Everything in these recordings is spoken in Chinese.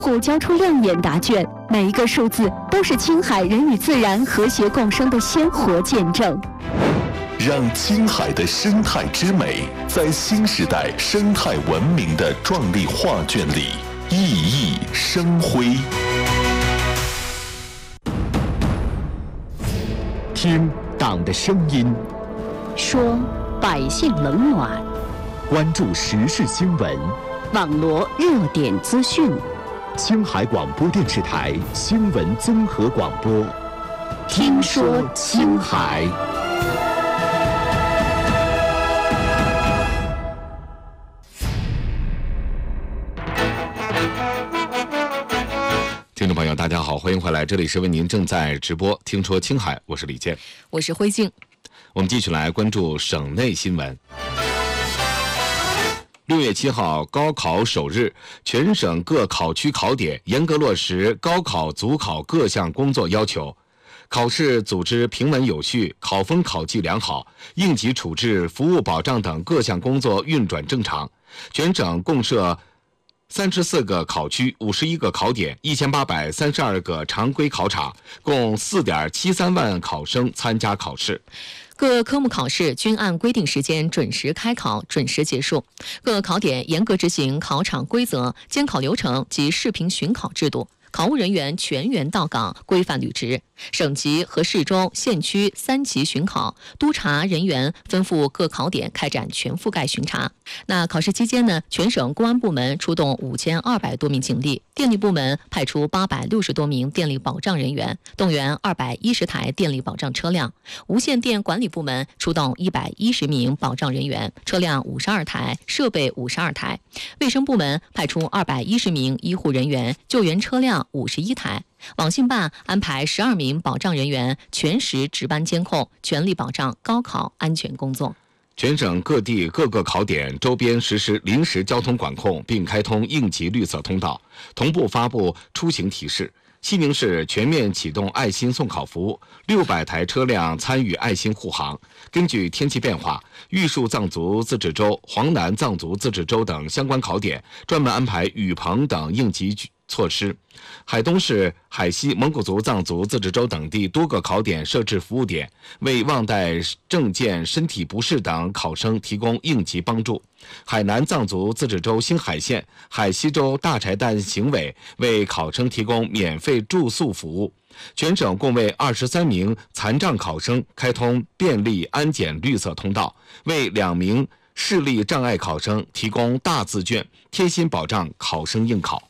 互交出亮眼答卷，每一个数字都是青海人与自然和谐共生的鲜活见证。 让青海的生态之美在新时代生态文明的壮丽画卷里熠熠生辉。 听党的声音， 说百姓冷暖， 关注时事新闻， 网罗热点资讯。 青海广播电视台新闻综合广播， 听说青海。 听众朋友大家好，欢迎回来，这里是为您正在直播听说青海，我是李健， 我是辉静。 我们继续来关注省内新闻。6月7号高考首日，全省各考区考点严格落实高考组考各项工作要求，考试组织平稳有序，考风考纪良好，应急处置、服务保障等各项工作运转正常。全省共设34个考区、51个考点、1832个常规考场，共4.73万考生参加考试。 各科目考试均按规定时间准时开考、准时结束。各考点严格执行考场规则、监考流程及视频巡考制度。考务人员全员到岗，规范履职。省级和市中、县区3级巡考，督查人员吩咐各考点开展全覆盖巡查。那考试期间呢，全省公安部门出动5200多名警力，电力部门派出860多名电力保障人员，动员210台电力保障车辆。无线电管理部门出动110名保障人员，车辆52台，设备52台。卫生部门派出210名医护人员，救援车辆51台。网信办安排12名保障人员全时值班监控，全力保障高考安全工作。 全省各地各个考点周边实施临时交通管控，并开通应急绿色通道，同步发布出行提示。西宁市全面启动爱心送考服务，600台车辆参与爱心护航。根据天气变化，玉树藏族自治州、黄南藏族自治州等相关考点专门安排雨棚等应急措施。海东市、海西蒙古族藏族自治州等地多个考点设置服务点，为忘带证件、身体不适等考生提供应急帮助。海南藏族自治州兴海县、海西州大柴旦行委为考生提供免费住宿服务。全省共为23名残障考生开通便利安检绿色通道，为2名视力障碍考生提供大字卷，贴心保障考生应考。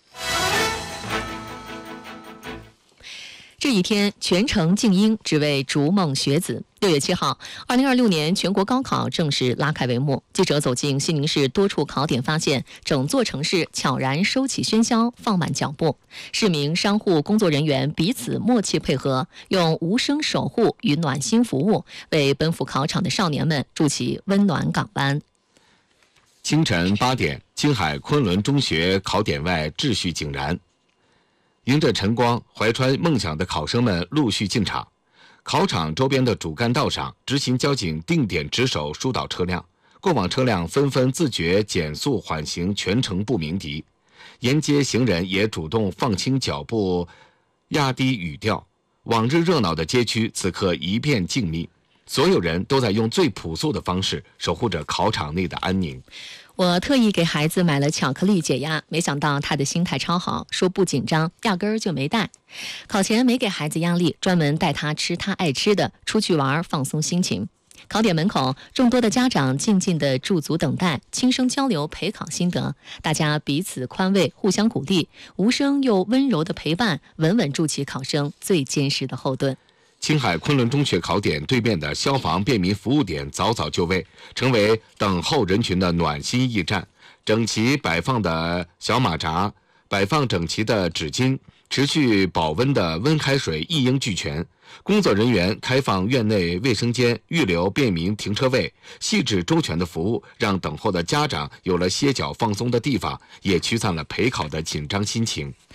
这一天，全城静音，只为逐梦学子。6月7号，2026年全国高考正式拉开帷幕。记者走进西宁市多处考点，发现整座城市悄然收起喧嚣，放慢脚步。市民、商户、工作人员彼此默契配合，用无声守护与暖心服务，为奔赴考场的少年们筑起温暖港湾。 清晨8点，青海昆仑中学考点外秩序井然。迎着晨光，怀揣梦想的考生们陆续进场。考场周边的主干道上，执勤交警定点值守疏导车辆，过往车辆纷纷自觉减速缓行，全程不鸣笛。沿街行人也主动放轻脚步，压低语调。往日热闹的街区此刻一片静谧，所有人都在用最朴素的方式守护着考场内的安宁。 我特意给孩子买了巧克力解压，没想到他的心态超好，说不紧张，压根儿就没带。考前没给孩子压力，专门带他吃他爱吃的，出去玩放松心情。考点门口，众多的家长静静地驻足等待，轻声交流陪考心得，大家彼此宽慰，互相鼓励，无声又温柔的陪伴，稳稳筑起考生最坚实的后盾。 青海昆仑中学考点对面的消防便民服务点早早就位，成为等候人群的暖心驿站。整齐摆放的小马扎，摆放整齐的纸巾，持续保温的温开水一应俱全。工作人员开放院内卫生间，预留便民停车位，细致周全的服务让等候的家长有了歇脚放松的地方，也驱散了陪考的紧张心情。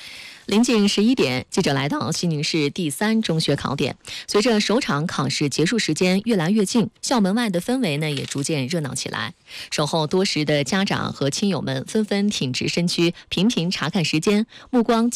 临近11点，记者来到西宁市第3中学考点。随着首场考试结束时间越来越近，校门外的氛围呢也逐渐热闹起来。守候多时的家长和亲友们纷纷挺直身躯，频频查看时间，目光